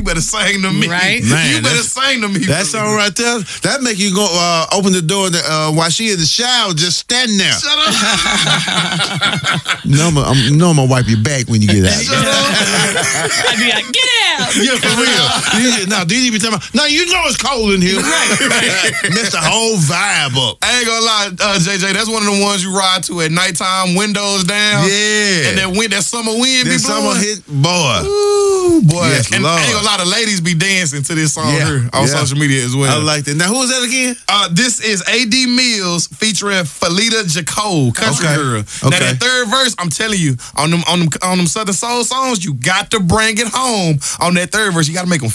you better sing to me. Right. Man, you better sing to me. That song right there, that make you go open the door while she in the shower, just standing there. Shut up. I'm gonna wipe your back when you get out. Shut up. I'd be like, get out. Yeah, for real. Now, did you be talking about, now you know it's cold in here. Mess the whole vibe up. I ain't gonna lie, JJ, that's one of the ones you ride to at nighttime, windows down. Yeah. And that summer wind be Then someone blowing. hit, boy. Ooh, boy. Yes, and Lord. I ain't gonna lie, the ladies be dancing to this song Yeah, here on yeah. social media as well. I like that. Now, who is that again? This is A.D. Mills featuring Felita Jacob, Country Okay. Girl. Now Okay. that third verse, I'm telling you, on them Southern Soul songs, you got to bring it home. On that third verse, you got to make them